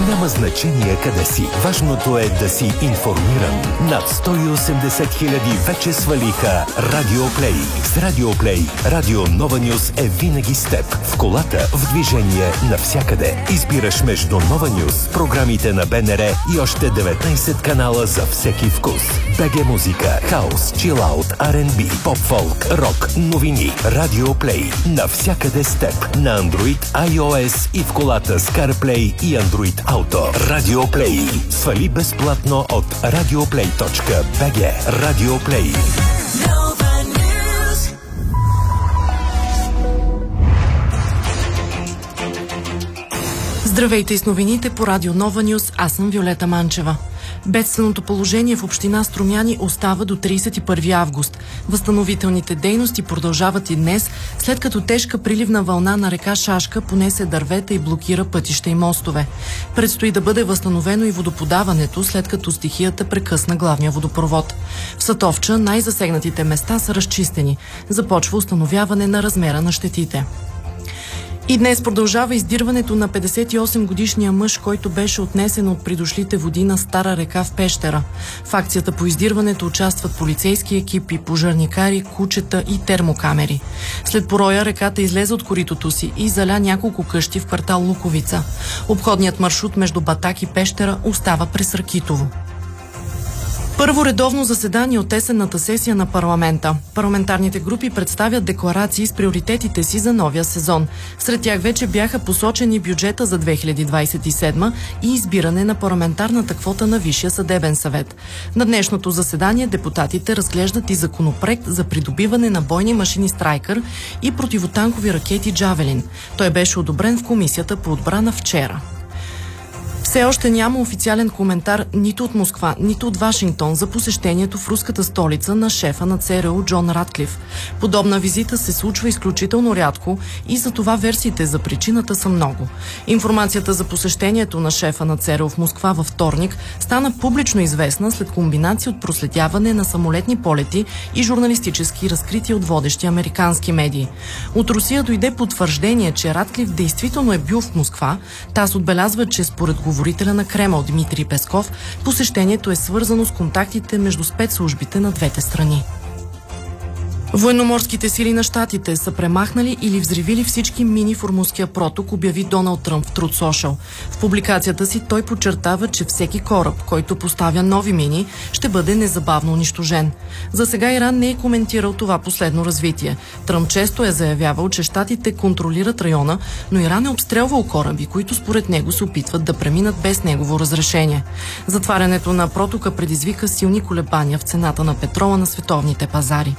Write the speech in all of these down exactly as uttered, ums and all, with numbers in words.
Няма значение къде си. Важното е да си информиран. Над сто и осемдесет хиляди вече свалиха Радио Плей. С Радио Плей Радио Нова Нюз е винаги с теб. В колата, в движение, навсякъде. Избираш между Нова Нюз, програмите на БНР и още деветнайсет канала за всеки вкус. БГ музика, хаус, чилаут, Ар енд Би, поп-фолк, рок, новини. Радио Плей. Навсякъде с теб. На Android, iOS и в колата с CarPlay и Android Auto. Радио Плей. Свали безплатно от радиоплей точка би джи. Радио Плей. Здравейте с новините по Радио Нова Нюз. Аз съм Виолета Манчева. Бедственото положение в община Струмяни остава до трийсет и първи август. Възстановителните дейности продължават и днес, след като тежка приливна вълна на река Шашка понесе дървета и блокира пътища и мостове. Предстои да бъде възстановено и водоподаването, след като стихията прекъсна главния водопровод. В Сатовча най-засегнатите места са разчистени. Започва установяване на размера на щетите. И днес продължава издирването на петдесет и осем годишния мъж, който беше отнесен от придошлите води на Стара река в Пещера. В акцията по издирването участват полицейски екипи, пожарникари, кучета и термокамери. След пороя реката излезе от коритото си и заля няколко къщи в квартал Луковица. Обходният маршрут между Батак и Пещера остава през Ракитово. Първо редовно заседание от есенната сесия на парламента. Парламентарните групи представят декларации с приоритетите си за новия сезон. Сред тях вече бяха посочени бюджета за две хиляди двадесет и седма и избиране на парламентарната квота на Висшия съдебен съвет. На днешното заседание депутатите разглеждат и законопроект за придобиване на бойни машини Страйкър и противотанкови ракети Джавелин. Той беше одобрен в Комисията по отбрана вчера. Все още няма официален коментар нито от Москва, нито от Вашингтон за посещението в руската столица на шефа на ЦРУ Джон Ратклиф. Подобна визита се случва изключително рядко и за това версиите за причината са много. Информацията за посещението на шефа на ЦРУ в Москва във вторник стана публично известна след комбинация от проследяване на самолетни полети и журналистически разкрития от водещи американски медии. От Русия дойде потвърждение, че Ратклиф действително е бил в Москва. ТАСС отбелязва, че според говорителя на Кремъл Дмитрий Песков, посещението е свързано с контактите между спецслужбите на двете страни. Военноморските сили на щатите са премахнали или взривили всички мини в Ормузския проток, обяви Доналд Тръмп в Truth Social. В публикацията си той подчертава, че всеки кораб, който поставя нови мини, ще бъде незабавно унищожен. За сега Иран не е коментирал това последно развитие. Тръмп често е заявявал, че щатите контролират района, но Иран е обстрелвал кораби, които според него се опитват да преминат без негово разрешение. Затварянето на протока предизвика силни колебания в цената на петрола на световните пазари.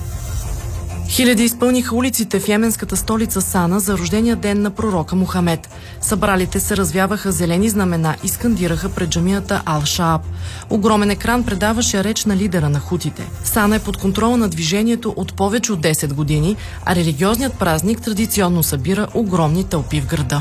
Хиляди изпълниха улиците в йеменската столица Сана за рождения ден на пророка Мухамед. Събралите се развяваха зелени знамена и скандираха пред джамията Ал-Шааб. Огромен екран предаваше реч на лидера на хутите. Сана е под контрола на движението от повече от десет години, а религиозният празник традиционно събира огромни тълпи в града.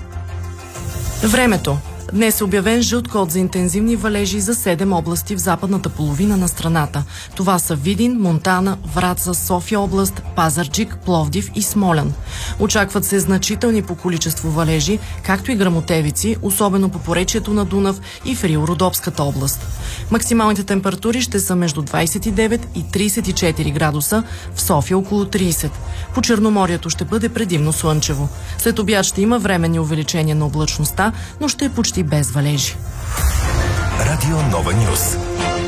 Времето. Днес е обявен жълт код за интензивни валежи за седем области в западната половина на страната. Това са Видин, Монтана, Враца, София област, Пазарджик, Пловдив и Смолян. Очакват се значителни по количество валежи, както и гръмотевици, особено по поречието на Дунав и в Рило-Родопската област. Максималните температури ще са между двадесет и девет и тридесет и четири градуса, в София около тридесет. По Черноморието ще бъде предимно слънчево. След обяд ще има временни увеличения на облачността, но ще е почти без валежи. Радио Нова Нюз.